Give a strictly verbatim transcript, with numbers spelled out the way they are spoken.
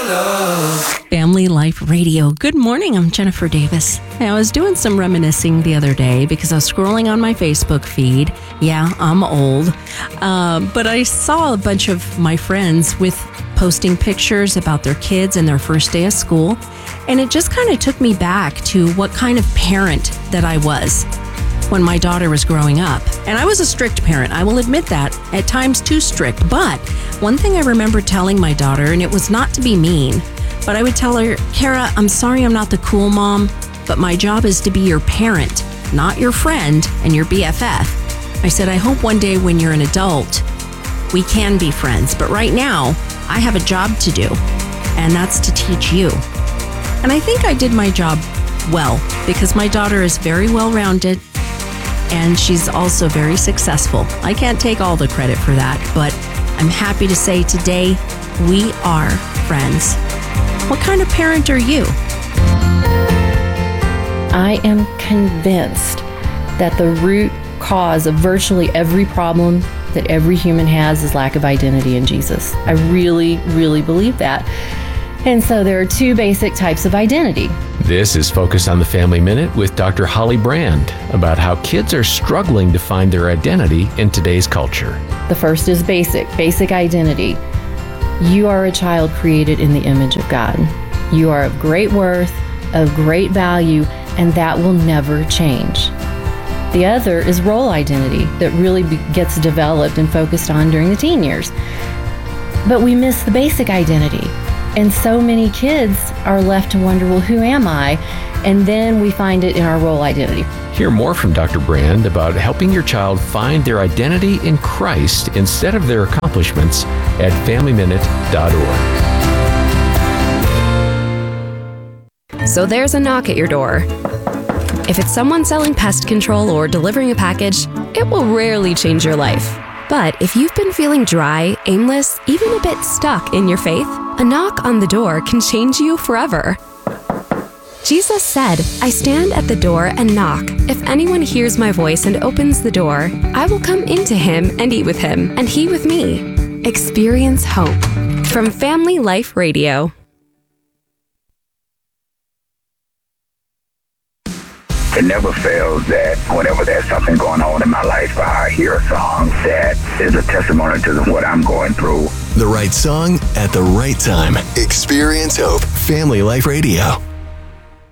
Family Life Radio. Good morning, I'm Jennifer Davis. Hey, I was doing some reminiscing the other day because I was scrolling on my Facebook feed. Yeah, I'm old. Uh, but I saw a bunch of my friends with posting pictures about their kids and their first day of school. And it just kind of took me back to what kind of parent that I was when my daughter was growing up. And I was a strict parent, I will admit that, at times too strict. But one thing I remember telling my daughter, and it was not to be mean, but I would tell her, Kara, I'm sorry I'm not the cool mom, but my job is to be your parent, not your friend and your B F F. I said, I hope one day when you're an adult, we can be friends. But right now, I have a job to do, and that's to teach you. And I think I did my job well, because my daughter is very well-rounded, and she's also very successful. I can't take all the credit for that, but I'm happy to say today we are friends. What kind of parent are you? I am convinced that the root cause of virtually every problem that every human has is lack of identity in Jesus. I really, really believe that. And so there are two basic types of identity. This is Focus on the Family Minute with Doctor Holly Brand about how kids are struggling to find their identity in today's culture. The first is basic, basic identity. You are a child created in the image of God. You are of great worth, of great value, and that will never change. The other is role identity that really be- gets developed and focused on during the teen years. But we miss the basic identity. And so many kids are left to wonder, well, who am I? And then we find it in our role identity. Hear more from Doctor Brand about helping your child find their identity in Christ instead of their accomplishments at family minute dot org. So there's a knock at your door. If it's someone selling pest control or delivering a package, it will rarely change your life. But if you've been feeling dry, aimless, even a bit stuck in your faith, a knock on the door can change you forever. Jesus said, I stand at the door and knock. If anyone hears my voice and opens the door, I will come into him and eat with him, and he with me. Experience hope. From Family Life Radio. It never fails that whenever there's something going on in my life, I hear a song that is a testimony to what I'm going through. The right song at the right time. Experience hope. Family Life Radio.